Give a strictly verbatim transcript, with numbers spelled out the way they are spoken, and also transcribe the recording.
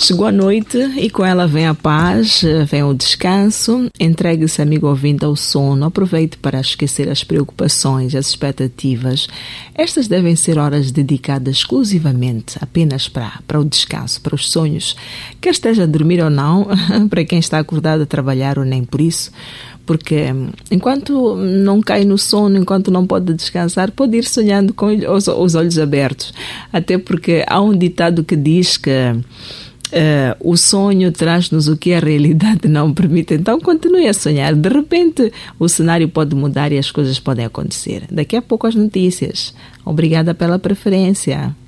Chegou a noite e com ela vem a paz, vem o descanso. Entregue-se, amigo ouvinte, ao sono. Aproveite para esquecer as preocupações, as expectativas. Estas devem ser horas dedicadas exclusivamente apenas para, para o descanso, para os sonhos. Quer esteja a dormir ou não, para quem está acordado a trabalhar ou nem por isso. Porque enquanto não cai no sono, enquanto não pode descansar, pode ir sonhando com os, os olhos abertos. Até porque há um ditado que diz que Uh, o sonho traz-nos o que a realidade não permite. Então continue a sonhar. De repente o cenário pode mudar e as coisas podem acontecer. Daqui a pouco as notícias. Obrigada pela preferência.